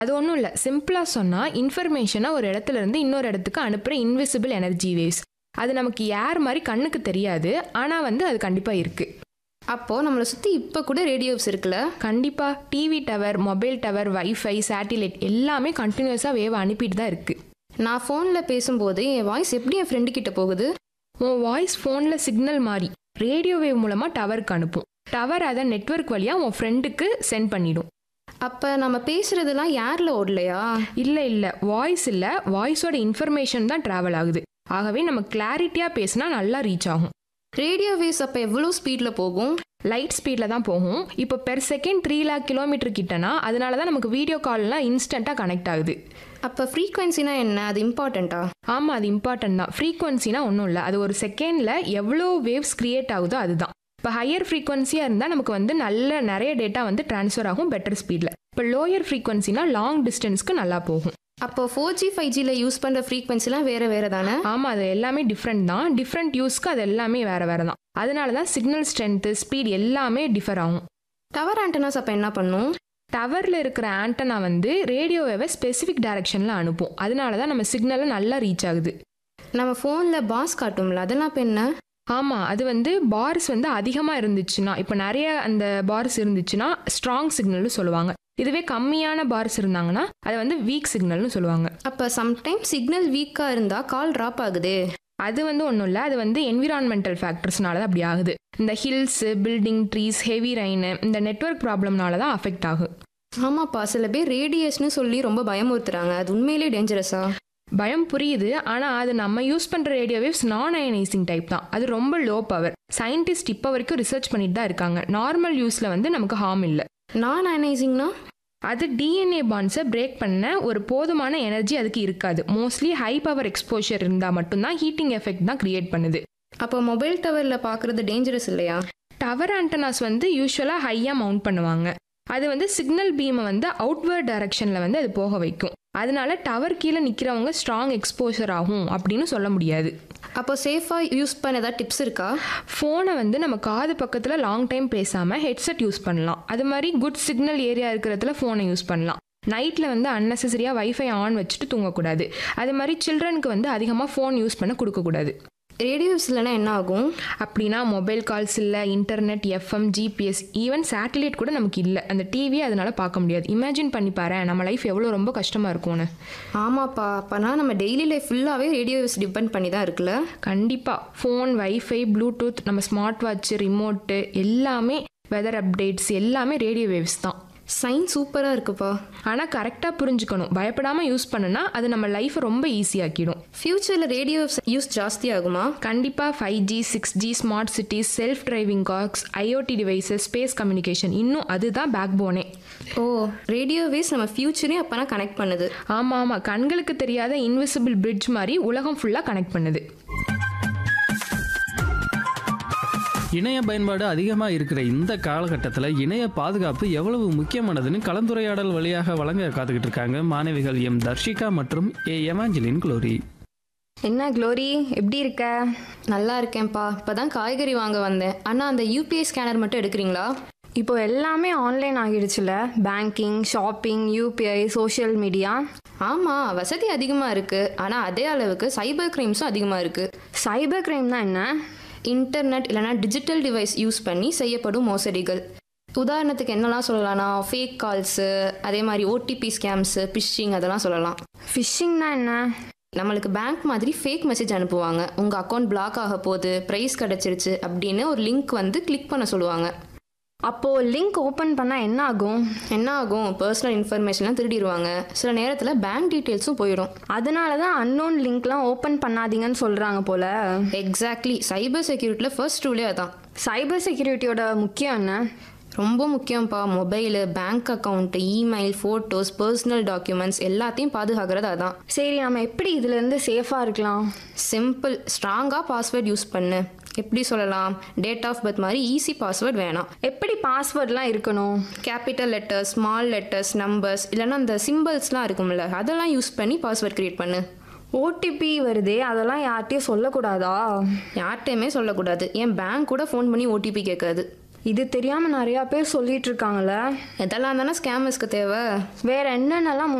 அது ஒன்றும் இல்லை, சிம்பிளாக சொன்னால் இன்ஃபர்மேஷனை ஒரு இடத்துல இருந்து இன்னொரு இடத்துக்கு அனுப்புகிற இன்விசிபிள் எனர்ஜி வேவ்ஸ். அது நமக்கு யார் மாதிரி கண்ணுக்கு தெரியாது, ஆனால் வந்து அது கண்டிப்பாக இருக்குது. அப்போது நம்மளை சுற்றி இப்போ கூட ரேடியோஸ் இருக்குல்ல? கண்டிப்பாக. TV tower, mobile tower, wifi, satellite எல்லாமே கண்டினியூஸாக வேவ் அனுப்பிட்டு தான் இருக்குது. நான் ஃபோனில் பேசும்போது என் வாய்ஸ் எப்படி என் ஃப்ரெண்டு கிட்ட போகுது? உன் வாய்ஸ் ஃபோனில் சிக்னல் மாதிரி ரேடியோ வேவ் மூலமாக டவருக்கு அனுப்பும். டவர் அதை நெட்வொர்க் வழியாக உன் ஃப்ரெண்டுக்கு சென்ட் பண்ணிடும். அப்போ நம்ம பேசுகிறதுலாம் ஏரில் ஓடலையா? இல்லை, வாய்ஸ் இல்லை, வாய்ஸோட இன்ஃபர்மேஷன் தான் ட்ராவல் ஆகுது. ஆகவே நம்ம கிளாரிட்டியாக பேசினா நல்லா ரீச் ஆகும். ரேடியோ வேவ்ஸ் அப்போ எவ்வளோ ஸ்பீடில் போகும்? லைட் ஸ்பீடில் தான் போகும். இப்போ பெர் செகண்ட் 3 lakh கிலோமீட்டர் கிட்டனா, அதனால தான் நமக்கு வீடியோ கால்லாம் இன்ஸ்டண்ட்டாக கனெக்ட் ஆகுது. அப்போ ஃப்ரீக்வன்சினா என்ன? அது இம்பார்ட்டண்ட்டா? ஆமாம், அது இம்பார்ட்டன்ட் தான். ஃப்ரீக்வன்சினா ஒன்றும் இல்லை, அது ஒரு செகண்டில் எவ்வளோ வேவ்ஸ் கிரியேட் ஆகுதோ அதுதான். இப்போ ஹையர் ஃப்ரீக்வன்சியாக இருந்தால் நமக்கு வந்து நிறைய டேட்டா வந்து ட்ரான்ஸ்ஃபர் ஆகும் பெட்டர் ஸ்பீடில். இப்போ லோயர் ஃப்ரீக்வன்சினா லாங் டிஸ்டன்ஸ்க்கு நல்லா போகும். அப்போ 4G 5Gயில் யூஸ் பண்ணுற ஃப்ரீக்வன்சிலாம் வேறு தானே? ஆமாம், அது எல்லாமே டிஃப்ரெண்ட் தான். டிஃப்ரெண்ட் யூஸ்க்கு அது எல்லாமே வேறு தான். அதனால தான் சிக்னல் ஸ்ட்ரென்த்து, ஸ்பீட் எல்லாமே டிஃபர் ஆகும். டவர் ஆண்டனாஸ் அப்போ என்ன பண்ணும்? டவரில் இருக்கிற ஆண்டனா வந்து ரேடியோவை ஸ்பெசிஃபிக் டைரக்ஷனில் அனுப்பும். அதனால தான் நம்ம சிக்னலை நல்லா ரீச் ஆகுது. நம்ம ஃபோனில் பாஸ் காட்டும்ல, அதெல்லாம் இப்போ என்ன? ஆமாம், அது வந்து பார்ஸ் வந்து அதிகமாக இருந்துச்சுன்னா, இப்போ நிறைய அந்த பார்ஸ் இருந்துச்சுன்னா ஸ்ட்ராங் சிக்னல்னு சொல்லுவாங்க. இதுவே கம்மியான பார்ஸ் இருந்தாங்கன்னா அதை வந்து வீக் சிக்னல்னு சொல்லுவாங்க. அப்போ சம்டைம் சிக்னல் வீக்காக இருந்தால் கால் ட்ராப் ஆகுது. அது வந்து ஒன்றும் இல்லை, அது வந்து என்விரான்மெண்டல் ஃபேக்டர்ஸ்னால தான் அப்படி ஆகுது. இந்த hills, building, trees, heavy rain, இந்த நெட்வொர்க் ப்ராப்ளம்னால தான் அஃபெக்ட் ஆகும். ஆமாப்பா, சில பேர் ரேடியேஷன்னு சொல்லி ரொம்ப பயமுறுத்துறாங்க. அது உண்மையிலேயே டேஞ்சரஸா? பயம் புரியுது, ஆனால் அது நம்ம யூஸ் பண்ணுற ரேடியோ வேவ்ஸ் நான் அயனைசிங் டைப் தான். அது ரொம்ப லோ பவர். சயின்டிஸ்ட் இப்போ வரைக்கும் ரிசர்ச் பண்ணிட்டு தான் இருக்காங்க. நார்மல் யூஸில் வந்து நமக்கு ஹார்ம் இல்லை. நான் அயனைசிங்னா? அது டிஎன்ஏ பாண்ட்ஸை பிரேக் பண்ண ஒரு போதுமான எனர்ஜி அதுக்கு இருக்காது. மோஸ்ட்லி ஹை பவர் எக்ஸ்போஷர் இருந்தால் மட்டும்தான் ஹீட்டிங் எஃபெக்ட் தான் கிரியேட் பண்ணுது. அப்போ மொபைல் டவரில் பார்க்குறது டேஞ்சரஸ் இல்லையா? டவர் ஆண்டனாஸ் வந்து யூஸ்வலாக ஹையாக மவுண்ட் பண்ணுவாங்க. அது வந்து சிக்னல் பீமை வந்து அவுட்வர்ட் டைரக்ஷனில் வந்து அது போக வைக்கும். அதனால டவர் கீழே நிற்கிறவங்க ஸ்ட்ராங் எக்ஸ்போஷர் ஆகும் அப்படின்னு சொல்ல முடியாது. அப்போ சேஃபாக யூஸ் பண்ண ஏதாவது டிப்ஸ் இருக்கா? ஃபோனை வந்து நம்ம காது பக்கத்தில் லாங் டைம் பேசாமல் ஹெட்செட் யூஸ் பண்ணலாம். அது மாதிரி குட் சிக்னல் ஏரியா இருக்கிறதுல ஃபோனை யூஸ் பண்ணலாம். நைட்டில் வந்து அன்னெசரியாக வைஃபை ஆன் வச்சுட்டு தூங்கக்கூடாது. அது மாதிரி சில்ட்ரனுக்கு வந்து அதிகமாக ஃபோன் யூஸ் பண்ண கொடுக்கக்கூடாது. ரேடியோஸ் இல்லைன்னா என்ன ஆகும்? அப்படின்னா மொபைல் கால்ஸ் இல்லை, internet, FM, GPS, even satellite கூட நமக்கு இல்லை. அந்த டிவியை அதனால் பார்க்க முடியாது. இமேஜின் பண்ணி பாரு, நம்ம லைஃப் எவ்வளோ ரொம்ப கஷ்டமாக இருக்கும்னு. ஆமாப்பா, அப்போனா நம்ம டெய்லி லைஃப் ஃபுல்லாகவே ரேடியோஸ் டிபெண்ட் பண்ணி தான் இருக்குல்ல? கண்டிப்பாக. ஃபோன், வைஃபை, ப்ளூடூத், நம்ம ஸ்மார்ட் வாட்ச்சு, ரிமோட்டு எல்லாமே, வெதர் அப்டேட்ஸ் எல்லாமே ரேடியோ வேவ்ஸ் தான். சயின்ஸ் சூப்பராக இருக்குப்பா. ஆனால் கரெக்டாக புரிஞ்சுக்கணும். பயப்படாமல் யூஸ் பண்ணுனா அது நம்ம லைஃப்பை ரொம்ப ஈஸியாக்கிடும். ஃப்யூச்சரில் ரேடியோ யூஸ் ஜாஸ்தி ஆகுமா? கண்டிப்பாக. 5G, 6G, smart cities, self driving cars, IoT devices, space communication, இன்னும் அதுதான் பேக் போனே. ஓ, ரேடியோ வேவ்ஸ் நம்ம ஃப்யூச்சரையும் அப்போனா கனெக்ட் பண்ணுது. ஆமாம், கண்களுக்கு தெரியாத இன்விசிபிள் பிரிட்ஜ் மாதிரி உலகம் ஃபுல்லாக கனெக்ட் பண்ணுது. இணைய பயன்பாடு அதிகமாக இருக்கிற இந்த காலகட்டத்தில் இணைய பாதுகாப்பு எவ்வளவு முக்கியமானதுன்னு கலந்துரையாடல் வழியாக வழங்க காத்துக்கிட்டு இருக்காங்க மாணவிகள் எம் தர்ஷிகா மற்றும் எவாஞ்சலின் குளோரி. என்ன குளோரி, எப்படி இருக்க? நல்லா இருக்கேன்ப்பா. இப்போ தான் காய்கறி வாங்க வந்தேன். ஆனால் அந்த யூபிஐ ஸ்கேனர் மட்டும் எடுக்கிறீங்களா? இப்போ எல்லாமே online ஆகிடுச்சுல. Banking, shopping, UPI, social media. ஆமாம், வசதி அதிகமாக இருக்குது. ஆனால் அதே அளவுக்கு சைபர் கிரைம்ஸும் அதிகமாக இருக்குது. சைபர் கிரைம்னா என்ன? இன்டர்நெட் இல்லைனா டிஜிட்டல் டிவைஸ் யூஸ் பண்ணி செய்யப்படும் மோசடிகள். உதாரணத்துக்கு என்னெல்லாம் சொல்லலாம்னா ஃபேக் கால்ஸு, அதே மாதிரி ஓடிபி ஸ்கேம்ஸு, ஃபிஷிங், அதெல்லாம் சொல்லலாம். ஃபிஷிங்னா என்ன? நம்மளுக்கு பேங்க் மாதிரி ஃபேக் மெசேஜ் அனுப்புவாங்க. உங்கள் அக்கௌண்ட் பிளாக் ஆக போகுது, ப்ரைஸ் கிடச்சிருச்சு அப்படின்னு ஒரு லிங்க் வந்து கிளிக் பண்ண சொல்லுவாங்க. அப்போது லிங்க் ஓப்பன் பண்ணால் என்ன ஆகும்? பர்சனல் இன்ஃபர்மேஷன்லாம் திருடிடுவாங்க. சில நேரத்தில் பேங்க் டீட்டெயில்ஸும் போயிடும். அதனால தான் அன்னோன் லிங்க்லாம் ஓப்பன் பண்ணாதீங்கன்னு சொல்கிறாங்க போல். எக்ஸாக்ட்லி. சைபர் செக்யூரிட்டியில் ஃபர்ஸ்ட் ரூலே அதான். சைபர் செக்யூரிட்டியோட முக்கியம் என்ன? ரொம்ப முக்கியம்ப்பா. Mobile, bank account, email, photos, personal documents எல்லாத்தையும் பாதுகாக்கிறது அதான். சரி, நம்ம எப்படி இதுலேருந்து சேஃபாக இருக்கலாம்? சிம்பிள். ஸ்ட்ராங்காக பாஸ்வேர்ட் யூஸ் பண்ணு. எப்படி சொல்லலாம், டேட் ஆஃப் பர்த் மாதிரி ஈஸி பாஸ்வேர்ட் வேணாம். எப்படி பாஸ்வேர்ட்லாம் இருக்கணும்? Capital letters, small letters, numbers, இல்லைன்னா அந்த சிம்பிள்ஸ்லாம் இருக்கும்ல, அதெல்லாம் யூஸ் பண்ணி பாஸ்வேர்ட் க்ரியேட் பண்ணு. ஓடிபி வருதே, அதெல்லாம் யார்கிட்டையும் சொல்லக்கூடாதா? யார்கிட்டையுமே சொல்லக்கூடாது. என் பேங்க் கூட ஃபோன் பண்ணி ஓடிபி கேட்காது. இது தெரியாமல் நிறையா பேர் சொல்லிட்டு இருக்காங்களே. இதெல்லாம் தானே ஸ்கேமர்ஸ்க்கு தேவை. வேற என்னென்னலாம்